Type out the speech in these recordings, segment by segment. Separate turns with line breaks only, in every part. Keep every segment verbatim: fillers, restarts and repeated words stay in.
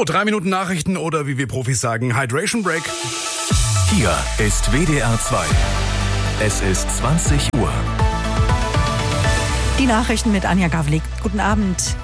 So, drei Minuten Nachrichten oder wie wir Profis sagen, Hydration Break.
Hier ist W D R zwei. Es ist zwanzig Uhr.
Die Nachrichten mit Anja Gavlik. Guten Abend.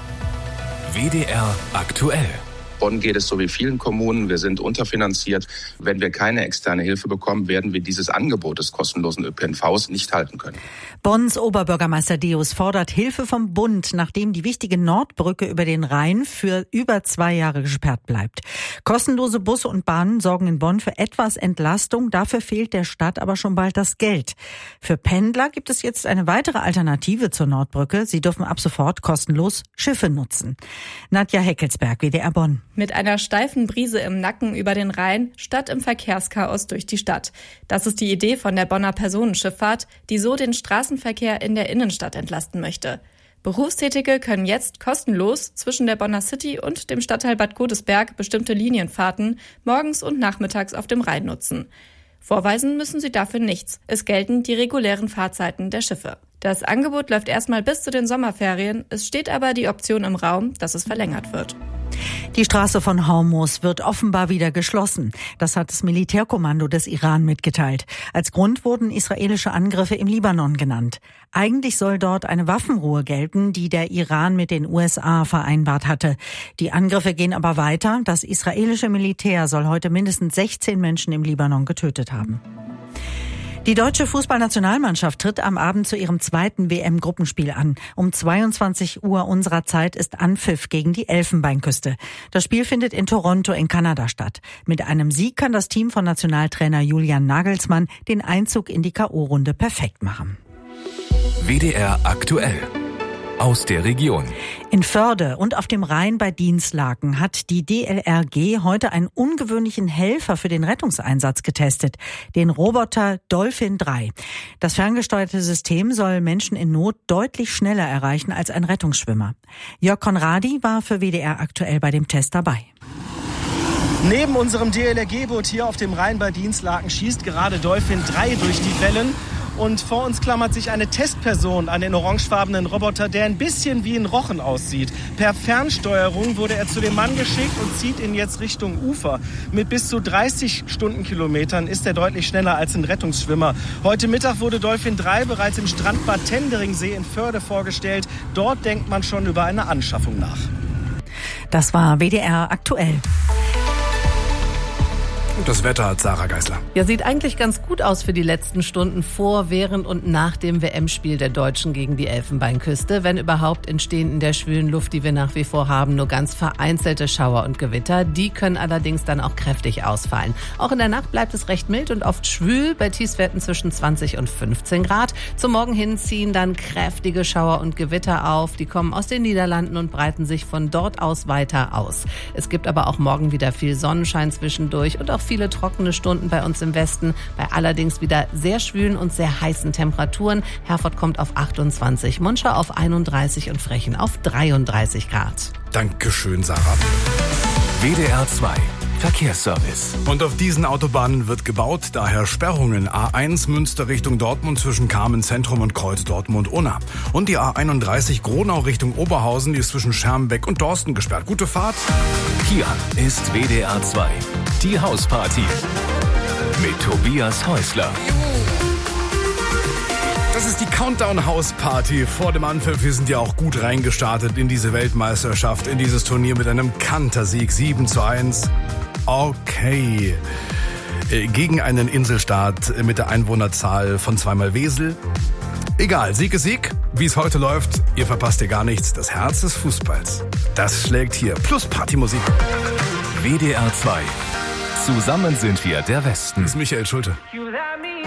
W D R aktuell.
Bonn geht es so wie vielen Kommunen. Wir sind unterfinanziert. Wenn wir keine externe Hilfe bekommen, werden wir dieses Angebot des kostenlosen Ö P N Vs nicht halten können.
Bonns Oberbürgermeister Deus fordert Hilfe vom Bund, nachdem die wichtige Nordbrücke über den Rhein für über zwei Jahre gesperrt bleibt. Kostenlose Busse und Bahnen sorgen in Bonn für etwas Entlastung. Dafür fehlt der Stadt aber schon bald das Geld. Für Pendler gibt es jetzt eine weitere Alternative zur Nordbrücke. Sie dürfen ab sofort kostenlos Schiffe nutzen. Nadja Heckelsberg, W D R Bonn.
Mit einer steifen Brise im Nacken über den Rhein, statt im Verkehrschaos durch die Stadt. Das ist die Idee von der Bonner Personenschifffahrt, die so den Straßenverkehr in der Innenstadt entlasten möchte. Berufstätige können jetzt kostenlos zwischen der Bonner City und dem Stadtteil Bad Godesberg bestimmte Linienfahrten morgens und nachmittags auf dem Rhein nutzen. Vorweisen müssen sie dafür nichts. Es gelten die regulären Fahrzeiten der Schiffe. Das Angebot läuft erstmal bis zu den Sommerferien. Es steht aber die Option im Raum, dass es verlängert wird.
Die Straße von Hormuz wird offenbar wieder geschlossen. Das hat das Militärkommando des Iran mitgeteilt. Als Grund wurden israelische Angriffe im Libanon genannt. Eigentlich soll dort eine Waffenruhe gelten, die der Iran mit den U S A vereinbart hatte. Die Angriffe gehen aber weiter. Das israelische Militär soll heute mindestens sechzehn Menschen im Libanon getötet haben. Die deutsche Fußballnationalmannschaft tritt am Abend zu ihrem zweiten W M-Gruppenspiel an. Um zweiundzwanzig Uhr unserer Zeit ist Anpfiff gegen die Elfenbeinküste. Das Spiel findet in Toronto in Kanada statt. Mit einem Sieg kann das Team von Nationaltrainer Julian Nagelsmann den Einzug in die K O-Runde perfekt machen.
W D R aktuell. Aus der Region.
In Förde und auf dem Rhein bei Dinslaken hat die D L R G heute einen ungewöhnlichen Helfer für den Rettungseinsatz getestet, den Roboter Dolphin drei. Das ferngesteuerte System soll Menschen in Not deutlich schneller erreichen als ein Rettungsschwimmer. Jörg Konradi war für W D R aktuell bei dem Test dabei.
Neben unserem D L R G-Boot hier auf dem Rhein bei Dinslaken schießt gerade Dolphin drei durch die Wellen. Und vor uns klammert sich eine Testperson an den orangefarbenen Roboter, der ein bisschen wie ein Rochen aussieht. Per Fernsteuerung wurde er zu dem Mann geschickt und zieht ihn jetzt Richtung Ufer. Mit bis zu dreißig Stundenkilometern ist er deutlich schneller als ein Rettungsschwimmer. Heute Mittag wurde Dolphin drei bereits im Strandbad Tenderingsee in Förde vorgestellt. Dort denkt man schon über eine Anschaffung nach.
Das war W D R aktuell.
Das Wetter hat Sarah Geisler.
Ja, sieht eigentlich ganz gut aus für die letzten Stunden vor, während und nach dem W M-Spiel der Deutschen gegen die Elfenbeinküste. Wenn überhaupt, entstehen in der schwülen Luft, die wir nach wie vor haben, nur ganz vereinzelte Schauer und Gewitter. Die können allerdings dann auch kräftig ausfallen. Auch in der Nacht bleibt es recht mild und oft schwül, bei Tiefstwerten zwischen zwanzig und fünfzehn Grad. Zum Morgen hin ziehen dann kräftige Schauer und Gewitter auf. Die kommen aus den Niederlanden und breiten sich von dort aus weiter aus. Es gibt aber auch morgen wieder viel Sonnenschein zwischendurch und auch viele trockene Stunden bei uns im Westen, bei allerdings wieder sehr schwülen und sehr heißen Temperaturen. Herford kommt auf achtundzwanzig, Monschau auf einunddreißig und Frechen auf dreiunddreißig Grad.
Dankeschön, Sarah.
W D R zwei. Verkehrsservice.
Und auf diesen Autobahnen wird gebaut, daher Sperrungen. A eins Münster Richtung Dortmund zwischen Kamen Zentrum und Kreuz Dortmund-Unna. Und die A einunddreißig Gronau Richtung Oberhausen, die ist zwischen Schermbeck und Dorsten gesperrt. Gute Fahrt.
Hier ist W D R zwei. Die Hausparty. Mit Tobias Häusler.
Das ist die Countdown-Hausparty vor dem Anpfiff. Wir sind ja auch gut reingestartet in diese Weltmeisterschaft, in dieses Turnier mit einem Kantersieg sieben zu eins. Okay. Gegen einen Inselstaat mit der Einwohnerzahl von zweimal Wesel. Egal, Sieg ist Sieg. Wie es heute läuft, ihr verpasst ihr gar nichts. Das Herz des Fußballs, das schlägt hier. Plus Partymusik.
W D R zwei. Zusammen sind wir der Westen.
Das ist Michael Schulte.